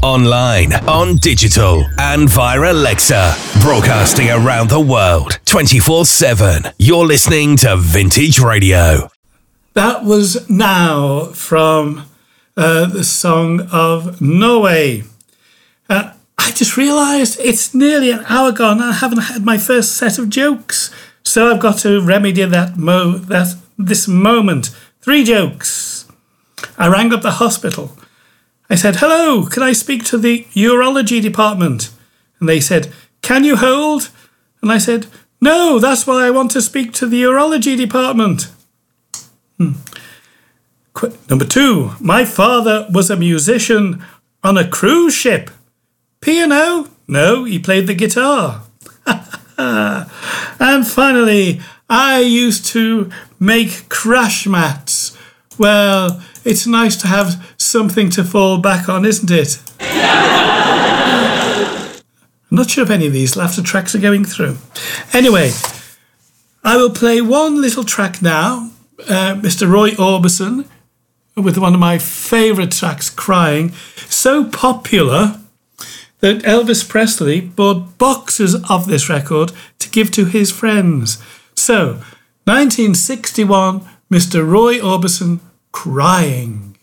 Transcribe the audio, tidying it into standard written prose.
online, on digital, and via Alexa. Broadcasting around the world, 24/7. You're listening to Vintage Radio. That was Now from the Song of Norway. I just realised it's nearly an hour gone and I haven't had my first set of jokes. So I've got to remedy this moment. 3 jokes. I rang up the hospital. I said, "Hello, can I speak to the urology department?" And they said, "Can you hold?" And I said, "No, that's why I want to speak to the urology department." Number 2, my father was a musician on a cruise ship. Piano? No, he played the guitar. And finally, I used to make crash mats. Well, it's nice to have something to fall back on, isn't it? I'm not sure if any of these laughter tracks are going through. Anyway, I will play one little track now. Mr. Roy Orbison with one of my favourite tracks, Crying. So popular that Elvis Presley bought boxes of this record to give to his friends. So, 1961, Mr. Roy Orbison, Crying.